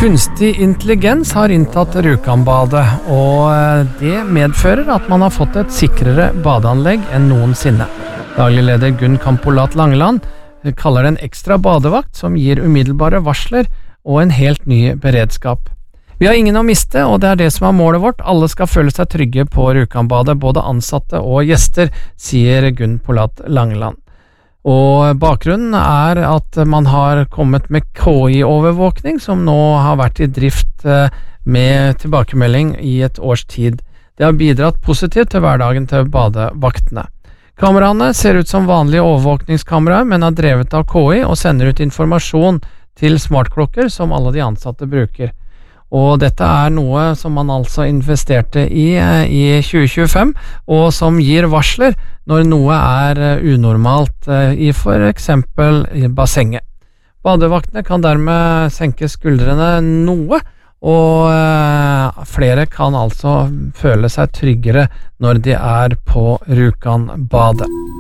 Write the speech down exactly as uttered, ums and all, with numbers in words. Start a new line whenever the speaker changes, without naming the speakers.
Kunstig intelligens har inntatt Rjukanbadet, og det medfører at man har fått et sikrere badeanlegg enn noensinne. Daglig leder Gunn Kampolat Langeland kaller det en ekstra badevakt som gir umiddelbare varsler og en helt ny beredskap. Vi har ingen å miste, og det er det som er målet vårt. Alle skal føle seg trygge på Rjukanbadet, både ansatte og gjester, sier Gunn Kampolat Langeland. Og bakgrunnen er at man har kommet med K I-overvåkning som nå har vært i drift med tilbakemelding i et års tid. Det har bidratt positivt til hverdagen til badevaktene. Kameraene ser ut som vanlige overvåkningskameraer, men er drevet av K I og sender ut informasjon til smartklokker som alle de ansatte bruker. Og dette er noe som man altså investerte i i tjue tjuefem, og som gir varsler når noe er unormalt i for eksempel i bassenget. Badevaktene kan dermed senke skuldrene noe, og flere kan altså føle seg tryggere når de er på Rjukanbadet.